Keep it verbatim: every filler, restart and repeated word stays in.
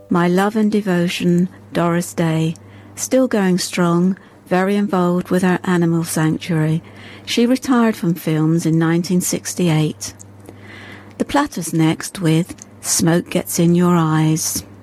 My Love and Devotion, Doris Day, still going strong, very involved with her animal sanctuary. She retired from films in nineteen sixty-eight. The Platters next with Smoke Gets in Your Eyes.